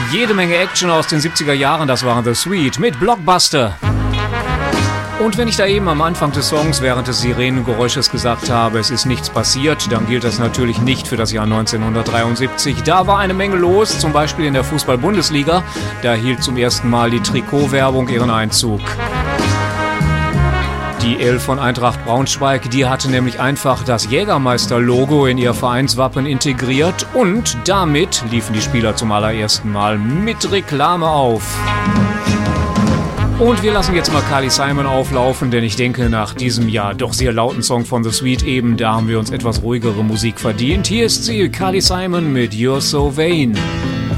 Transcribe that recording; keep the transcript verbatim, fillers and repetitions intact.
Jede Menge Action aus den siebziger Jahren, das waren The Sweet mit Blockbuster. Und wenn ich da eben am Anfang des Songs während des Sirenengeräusches gesagt habe, es ist nichts passiert, dann gilt das natürlich nicht für das Jahr neunzehnhundertdreiundsiebzig. Da war eine Menge los, zum Beispiel in der Fußball-Bundesliga. Da hielt zum ersten Mal die Trikotwerbung ihren Einzug. Die Elf von Eintracht Braunschweig, die hatte nämlich einfach das Jägermeister-Logo in ihr Vereinswappen integriert und damit liefen die Spieler zum allerersten Mal mit Reklame auf. Und wir lassen jetzt mal Carly Simon auflaufen, denn ich denke, nach diesem ja doch sehr lauten Song von The Sweet eben, da haben wir uns etwas ruhigere Musik verdient. Hier ist sie, Carly Simon mit You're So Vain.